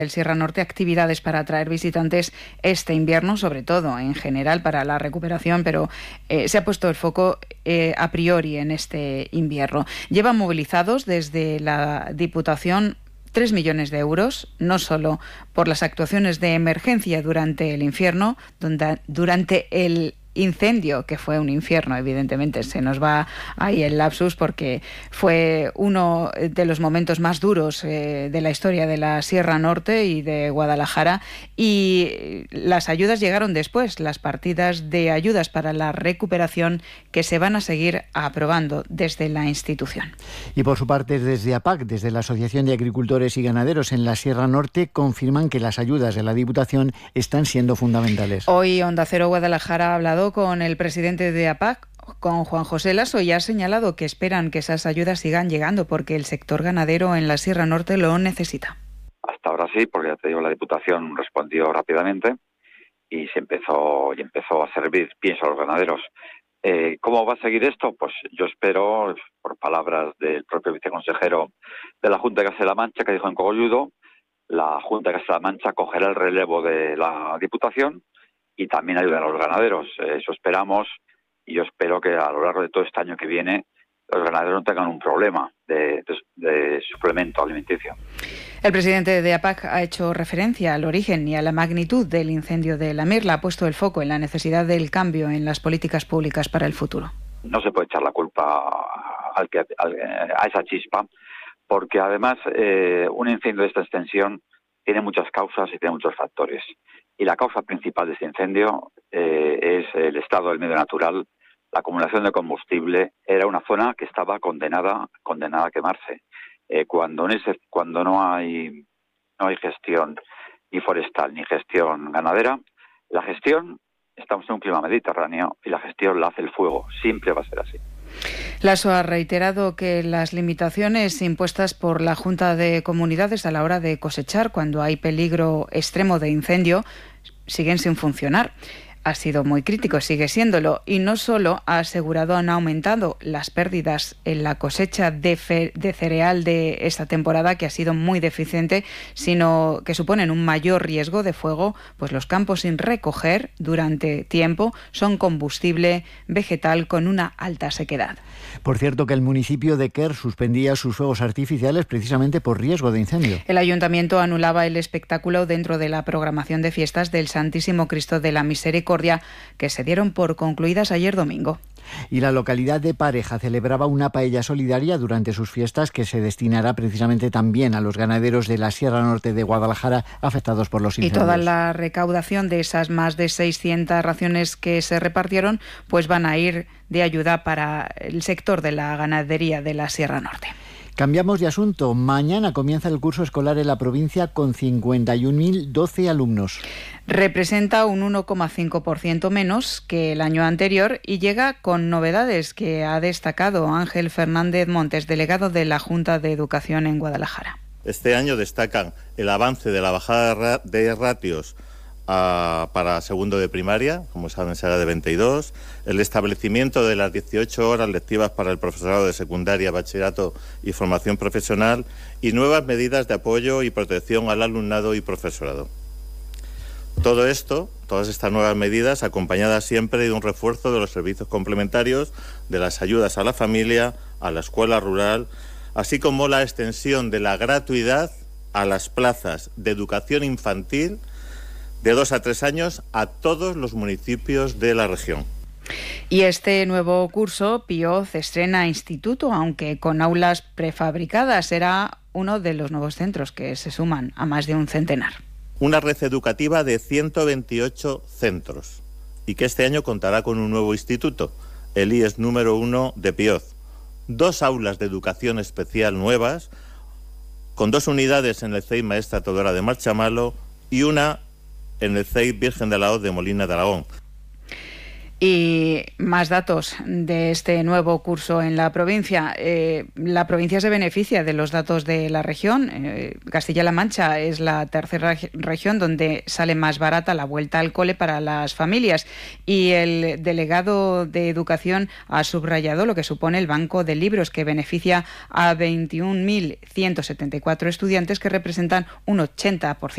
el Sierra Norte actividades para atraer visitantes este invierno, sobre todo en general para la recuperación, pero se ha puesto el foco a priori en este invierno. Llevan movilizados desde la Diputación 3 millones de euros, no solo por las actuaciones de emergencia durante el durante el incendio, que fue un infierno, evidentemente, se nos va ahí el lapsus porque fue uno de los momentos más duros de la historia de la Sierra Norte y de Guadalajara, y las ayudas llegaron después, las partidas de ayudas para la recuperación que se van a seguir aprobando desde la institución. Y por su parte, desde APAC, desde la Asociación de Agricultores y Ganaderos en la Sierra Norte, confirman que las ayudas de la Diputación están siendo fundamentales. Hoy Onda Cero Guadalajara ha hablado con el presidente de APAC, con Juan José Lasso, y ha señalado que esperan que esas ayudas sigan llegando porque el sector ganadero en la Sierra Norte lo necesita. Hasta ahora sí, porque ya te digo, la Diputación respondió rápidamente y empezó a servir, pienso, a los ganaderos. ¿Cómo va a seguir esto? Pues yo espero, por palabras del propio viceconsejero de la Junta de Castilla-La Mancha, que dijo en Cogolludo, la Junta de Castilla-La Mancha cogerá el relevo de la Diputación y también ayudar a los ganaderos. Eso esperamos, y yo espero que a lo largo de todo este año que viene los ganaderos no tengan un problema de suplemento alimenticio. El presidente de APAC ha hecho referencia al origen y a la magnitud del incendio de la Mirla, ha puesto el foco en la necesidad del cambio en las políticas públicas para el futuro. No se puede echar la culpa a esa chispa, porque además un incendio de esta extensión tiene muchas causas y tiene muchos factores. Y la causa principal de este incendio es el estado del medio natural. La acumulación de combustible era una zona que estaba condenada a quemarse. Cuando no hay gestión ni forestal ni gestión ganadera, la gestión, estamos en un clima mediterráneo y la gestión la hace el fuego. Siempre va a ser así. Lasso ha reiterado que las limitaciones impuestas por la Junta de Comunidades a la hora de cosechar cuando hay peligro extremo de incendio siguen sin funcionar. Ha sido muy crítico, sigue siéndolo, y no solo ha asegurado han aumentado las pérdidas en la cosecha de cereal de esta temporada, que ha sido muy deficiente, sino que suponen un mayor riesgo de fuego, pues los campos sin recoger durante tiempo son combustible vegetal con una alta sequedad. Por cierto, que el municipio de Quer suspendía sus fuegos artificiales precisamente por riesgo de incendio. El ayuntamiento anulaba el espectáculo dentro de la programación de fiestas del Santísimo Cristo de la Misericordia, que se dieron por concluidas ayer domingo. Y la localidad de Pareja celebraba una paella solidaria durante sus fiestas, que se destinará precisamente también a los ganaderos de la Sierra Norte de Guadalajara afectados por los incendios. Y toda la recaudación de esas más de 600 raciones que se repartieron pues van a ir de ayuda para el sector de la ganadería de la Sierra Norte. Cambiamos de asunto. Mañana comienza el curso escolar en la provincia con 51.012 alumnos. Representa un 1,5% menos que el año anterior y llega con novedades que ha destacado Ángel Fernández Montes, delegado de la Junta de Educación en Guadalajara. Este año destacan el avance de la bajada de ratios para segundo de primaria, como saben será de 22, el establecimiento de las 18 horas lectivas para el profesorado de secundaria, bachillerato y formación profesional, y nuevas medidas de apoyo y protección al alumnado y profesorado. Todo esto, todas estas nuevas medidas, acompañadas siempre de un refuerzo de los servicios complementarios, de las ayudas a la familia, a la escuela rural, así como la extensión de la gratuidad a las plazas de educación infantil de 2 a 3 años a todos los municipios de la región. Y este nuevo curso, Pioz estrena instituto, aunque con aulas prefabricadas. Será uno de los nuevos centros que se suman a más de un centenar. Una red educativa de 128 centros y que este año contará con un nuevo instituto, el IES número 1 de Pioz. 2 aulas de educación especial nuevas, con 2 unidades en el CEI Maestra Teodora de Marchamalo y una en el CEI Virgen de la Hoz de Molina de Aragón. Y más datos de este nuevo curso en la provincia. La provincia se beneficia de los datos de la región. Castilla-La Mancha es la tercera región donde sale más barata la vuelta al cole para las familias. Y el delegado de Educación ha subrayado lo que supone el banco de libros, que beneficia a 21.174 estudiantes, que representan un 80%